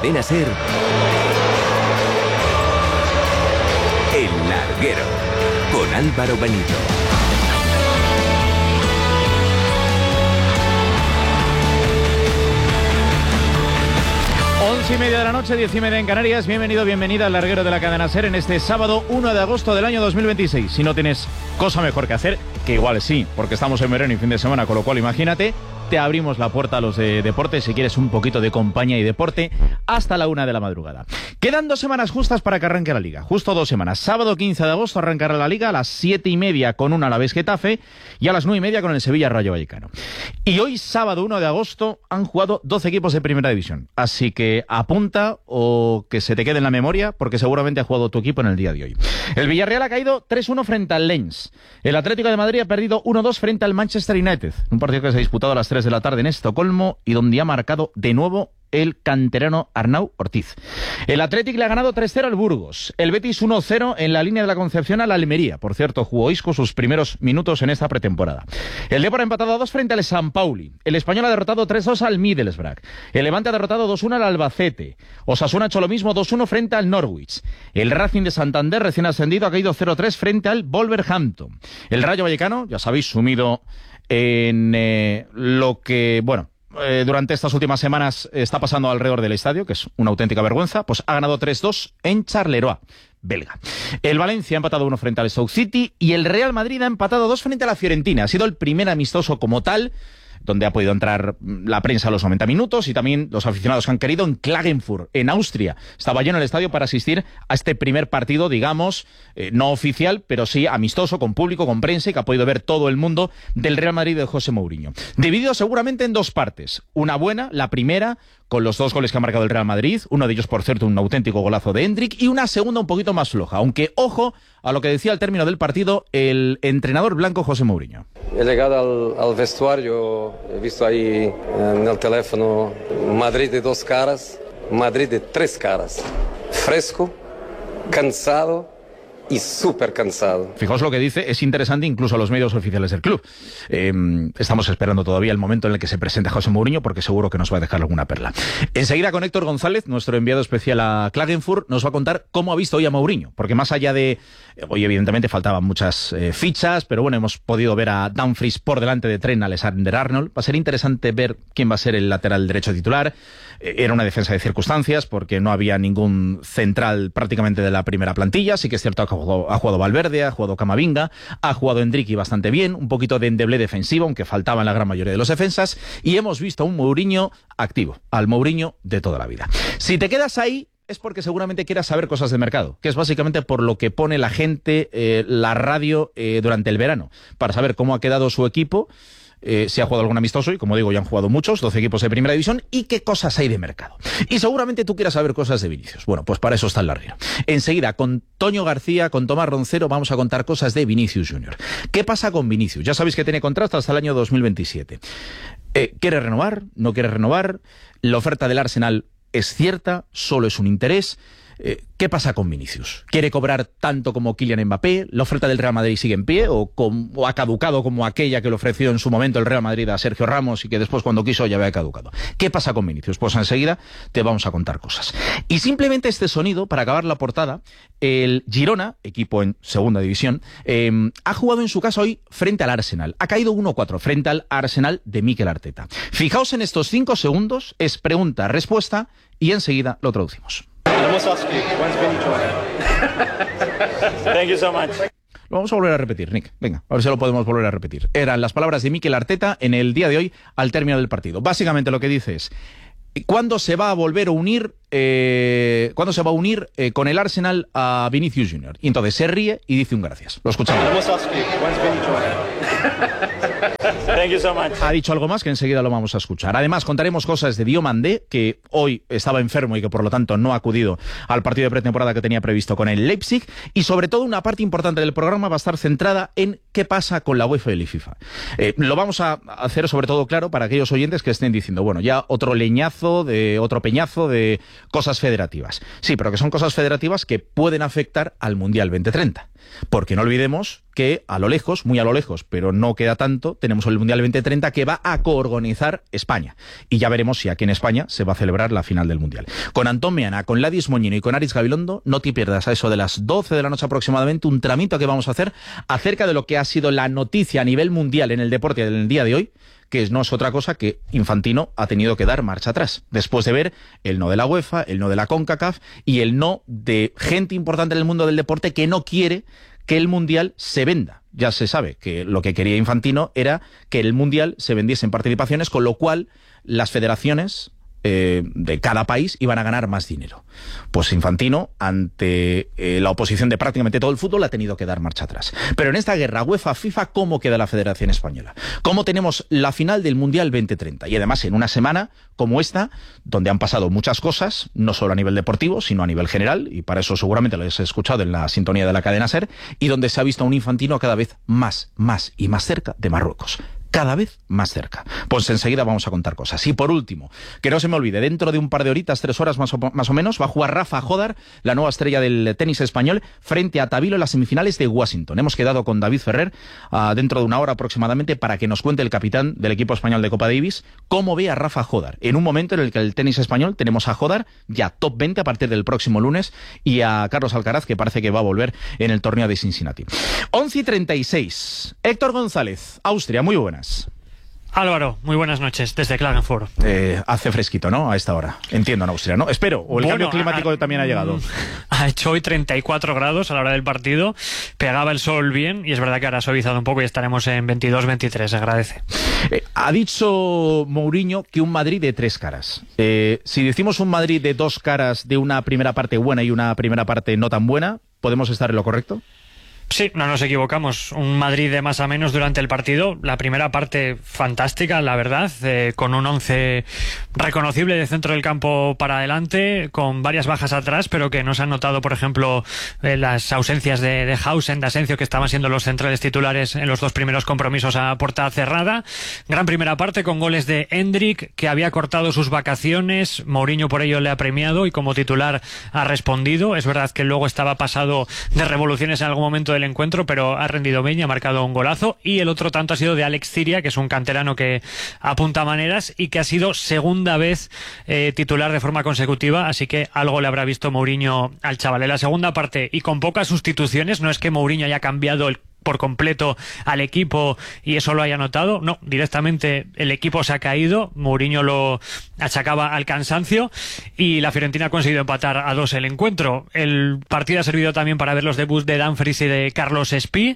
Cadena SER, El Larguero, con Álvaro Benito. 11:30 de la noche, 10:30 en Canarias. Bienvenido, bienvenida al Larguero de la Cadena SER en este sábado 1 de agosto del año 2026. Si no tienes cosa mejor que hacer, que igual sí, porque estamos en verano y fin de semana, con lo cual imagínate, te abrimos la puerta a los de deporte si quieres un poquito de compañía y deporte hasta la 1 de la madrugada. Quedan 2 semanas justas para que arranque la Liga, justo 2 semanas. Sábado 15 de agosto arrancará la Liga a las 7:30 con un Alavés Getafe y a las 9:30 con el Sevilla Rayo Vallecano. Y hoy, sábado 1 de agosto, han jugado 12 equipos de Primera División. Así que apunta o que se te quede en la memoria, porque seguramente ha jugado tu equipo en el día de hoy. El Villarreal ha caído 3-1 frente al Lens. El Atlético de Madrid ha perdido 1-2 frente al Manchester United. Un partido que se ha disputado a las 3 de la tarde en Estocolmo y donde ha marcado de nuevo el canterano Arnau Ortiz. El Athletic le ha ganado 3-0 al Burgos. El Betis 1-0 en la línea de la Concepción a la Almería. Por cierto, jugó Isco sus primeros minutos en esta pretemporada. El Depor ha empatado a 2 frente al San Pauli. El Español ha derrotado 3-2 al Middlesbrough. El Levante ha derrotado 2-1 al Albacete. Osasuna ha hecho lo mismo 2-1 frente al Norwich. El Racing de Santander, recién ascendido, ha caído 0-3 frente al Wolverhampton. El Rayo Vallecano, ya sabéis, sumido en lo que, durante estas últimas semanas está pasando alrededor del estadio, que es una auténtica vergüenza, pues ha ganado 3-2 en Charleroi, belga. El Valencia ha empatado 1 frente al Stoke City y el Real Madrid ha empatado 2 frente a la Fiorentina. Ha sido el primer amistoso como tal, donde ha podido entrar la prensa a los 90 minutos y también los aficionados que han querido en Klagenfurt, en Austria. Estaba lleno el estadio para asistir a este primer partido, digamos, no oficial, pero sí amistoso, con público, con prensa, y que ha podido ver todo el mundo del Real Madrid de José Mourinho. Dividido seguramente en 2 partes. Una buena, la primera, con los 2 goles que ha marcado el Real Madrid, uno de ellos, por cierto, un auténtico golazo de Hendrik, y una segunda un poquito más floja, aunque ojo a lo que decía al término del partido el entrenador blanco José Mourinho. He llegado al vestuario, he visto ahí en el teléfono Madrid de 2 caras, Madrid de 3 caras, fresco, cansado y súper cansado. Fijaos lo que dice, es interesante incluso a los medios oficiales del club. Estamos esperando todavía el momento en el que se presente José Mourinho, porque seguro que nos va a dejar alguna perla. Enseguida con Héctor González, nuestro enviado especial a Klagenfurt, nos va a contar cómo ha visto hoy a Mourinho, porque más allá de... Hoy evidentemente faltaban muchas fichas, pero bueno, hemos podido ver a Dumfries por delante de Trent Alexander-Arnold. Va a ser interesante ver quién va a ser el lateral derecho titular. Era una defensa de circunstancias, porque no había ningún central prácticamente de la primera plantilla. Sí que es cierto que ha jugado Valverde, ha jugado Camavinga, ha jugado Endrick bastante bien, un poquito de endeble defensivo, aunque faltaba en la gran mayoría de los defensas, y hemos visto a un Mourinho activo, al Mourinho de toda la vida. Si te quedas ahí, es porque seguramente quieras saber cosas de mercado, que es básicamente por lo que pone la gente, la radio, durante el verano, para saber cómo ha quedado su equipo, si ha jugado algún amistoso, y como digo, ya han jugado muchos, 12 equipos de Primera División, y qué cosas hay de mercado. Y seguramente tú quieras saber cosas de Vinicius. Bueno, pues para eso está el Larguero. Enseguida, con Toño García, con Tomás Roncero, vamos a contar cosas de Vinicius Junior. ¿Qué pasa con Vinicius? Ya sabéis que tiene contrato hasta el año 2027. ¿Quiere renovar? ¿No quiere renovar? La oferta del Arsenal es cierta, solo es un interés. ¿Qué pasa con Vinicius? ¿Quiere cobrar tanto como Kylian Mbappé? ¿La oferta del Real Madrid sigue en pie o ha caducado como aquella que le ofreció en su momento el Real Madrid a Sergio Ramos y que después cuando quiso ya había caducado? ¿Qué pasa con Vinicius? Pues enseguida te vamos a contar cosas. Y simplemente este sonido, para acabar la portada, el Girona, equipo en segunda división, ha jugado en su casa hoy frente al Arsenal. Ha caído 1-4 frente al Arsenal de Mikel Arteta. Fijaos en estos 5 segundos, es pregunta-respuesta y enseguida lo traducimos. Thank you so much. Lo vamos a volver a repetir, Nick. Venga, a ver si lo podemos volver a repetir. Eran las palabras de Mikel Arteta en el día de hoy al término del partido. Básicamente lo que dice es: ¿cuándo se va a volver a unir? ¿Cuándo se va a unir con el Arsenal a Vinicius Junior? Y entonces se ríe y dice un gracias. Lo escuchamos. Thank you so much. Ha dicho algo más que enseguida lo vamos a escuchar. Además, contaremos cosas de Diomandé, que hoy estaba enfermo y que por lo tanto no ha acudido al partido de pretemporada que tenía previsto con el Leipzig. Y sobre todo una parte importante del programa va a estar centrada en qué pasa con la UEFA y el FIFA. Lo vamos a hacer sobre todo claro para aquellos oyentes que estén diciendo, bueno, ya otro leñazo, otro peñazo de cosas federativas. Sí, pero que son cosas federativas que pueden afectar al Mundial 2030. Porque no olvidemos que a lo lejos, muy a lo lejos, pero no queda tanto, tenemos el Mundial Mundial 2030 que va a coorganizar España. Y ya veremos si aquí en España se va a celebrar la final del Mundial. Con Antón Meana, con Ladis Moñino y con Aritz Gabilondo, no te pierdas a eso de las 12 de la noche aproximadamente un tramito que vamos a hacer acerca de lo que ha sido la noticia a nivel mundial en el deporte del día de hoy, que no es otra cosa que Infantino ha tenido que dar marcha atrás, después de ver el no de la UEFA, el no de la CONCACAF y el no de gente importante en el mundo del deporte que no quiere que el Mundial se venda. Ya se sabe que lo que quería Infantino era que el Mundial se vendiese en participaciones, con lo cual las federaciones de cada país iban a ganar más dinero. Pues Infantino, ante la oposición de prácticamente todo el fútbol, ha tenido que dar marcha atrás. Pero en esta guerra UEFA-FIFA, ¿cómo queda la Federación Española? ¿Cómo tenemos la final del Mundial 2030? Y además en una semana como esta, donde han pasado muchas cosas, no solo a nivel deportivo, sino a nivel general, y para eso seguramente lo habéis escuchado en la sintonía de la cadena SER, y donde se ha visto a un Infantino cada vez más y más cerca de Marruecos. Cada vez más cerca. Pues enseguida vamos a contar cosas. Y por último, que no se me olvide, dentro de un par de horitas, 3 horas más o menos, va a jugar Rafa Jódar, la nueva estrella del tenis español, frente a Tabilo en las semifinales de Washington. Hemos quedado con David Ferrer dentro de una hora aproximadamente para que nos cuente el capitán del equipo español de Copa Davis cómo ve a Rafa Jódar, en un momento en el que el tenis español tenemos a Jódar ya top 20 a partir del próximo lunes y a Carlos Alcaraz, que parece que va a volver en el torneo de Cincinnati. 11:36. Héctor González, Austria, muy buenas. Álvaro, muy buenas noches, desde Klagenfurt. Hace fresquito, ¿no? A esta hora. Entiendo, en Austria, ¿no? Espero. O el cambio climático también ha llegado. Ha hecho hoy 34 grados a la hora del partido. Pegaba el sol bien y es verdad que ahora ha suavizado un poco y estaremos en 22-23. Se agradece. Ha dicho Mourinho que un Madrid de 3 caras. Si decimos un Madrid de 2 caras, de una primera parte buena y una primera parte no tan buena, ¿podemos estar en lo correcto? Sí, no nos equivocamos. Un Madrid de más a menos durante el partido. La primera parte fantástica, la verdad, con un 11 reconocible de centro del campo para adelante, con varias bajas atrás, pero que no se han notado, por ejemplo, las ausencias de Hausen, de Asencio, que estaban siendo los centrales titulares en los 2 primeros compromisos a puerta cerrada. Gran primera parte con goles de Endrick, que había cortado sus vacaciones. Mourinho por ello le ha premiado y como titular ha respondido. Es verdad que luego estaba pasado de revoluciones en algún momento del encuentro, pero ha rendido bien y ha marcado un golazo. Y el otro tanto ha sido de Alex Ciria, que es un canterano que apunta maneras y que ha sido segunda vez titular de forma consecutiva, así que algo le habrá visto Mourinho al chaval. En la segunda parte y con pocas sustituciones, no es que Mourinho haya cambiado por completo al equipo y eso lo haya notado, no, directamente el equipo se ha caído, Mourinho lo achacaba al cansancio y la Fiorentina ha conseguido empatar a 2 el encuentro. El partido ha servido también para ver los debuts de Dumfries y de Carlos Espí,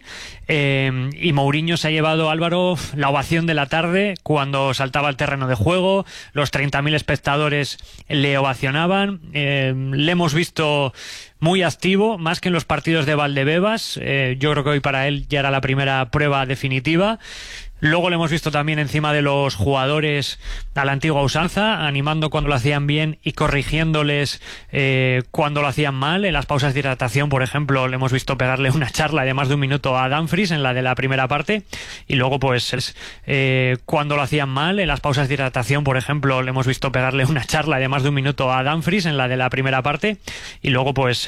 y Mourinho se ha llevado, Álvaro, la ovación de la tarde cuando saltaba al terreno de juego, los 30.000 espectadores le ovacionaban, le hemos visto muy activo, más que en los partidos de Valdebebas. Yo creo que hoy para él ya era la primera prueba definitiva. Luego le hemos visto también encima de los jugadores a la antigua usanza, animando cuando lo hacían bien y corrigiéndoles cuando lo hacían mal. En las pausas de hidratación, por ejemplo, le hemos visto pegarle una charla de más de un minuto a Dumfries en la de la primera parte. Y luego, pues, cuando lo hacían mal, en las pausas de hidratación, por ejemplo, le hemos visto pegarle una charla de más de un minuto a Dumfries en la de la primera parte. Y luego, pues,